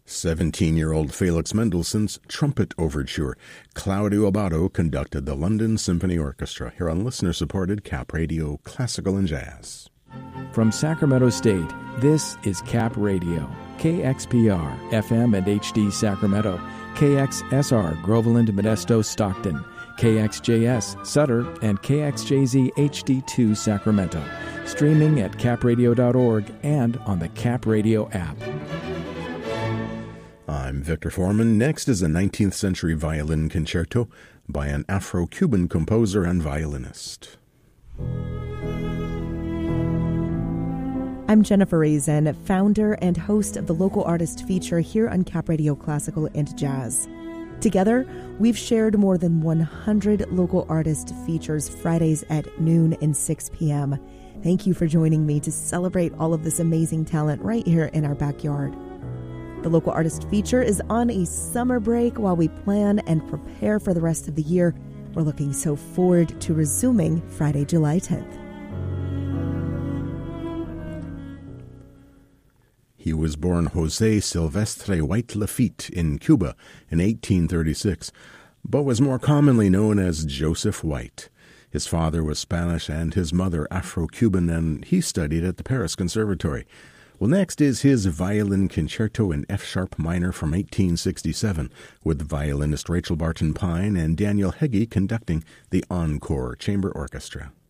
17-year-old Felix Mendelssohn's Trumpet Overture. Claudio Abbado conducted the London Symphony Orchestra, here on listener-supported Cap Radio Classical and Jazz. From Sacramento State, this is Cap Radio, KXPR, FM and HD Sacramento, KXSR, Groveland, Modesto, Stockton, KXJS, Sutter, and KXJZ HD2 Sacramento. Streaming at capradio.org and on the Cap Radio app. I'm Victor Foreman. Next is a 19th century violin concerto by an Afro-Cuban composer and violinist. I'm Jennifer Raisin, founder and host of the Local Artist Feature here on Cap Radio Classical and Jazz. Together, we've shared more than 100 local artist features Fridays at noon and 6 p.m. Thank you for joining me to celebrate all of this amazing talent right here in our backyard. The Local Artist Feature is on a summer break while we plan and prepare for the rest of the year. We're looking so forward to resuming Friday, July 10th. He was born José Silvestre White Lafitte in Cuba in 1836, but was more commonly known as Joseph White. His father was Spanish and his mother Afro-Cuban, and he studied at the Paris Conservatory. Well, next is his violin concerto in F-sharp minor from 1867, with violinist Rachel Barton Pine and Daniel Heggie conducting the Encore Chamber Orchestra.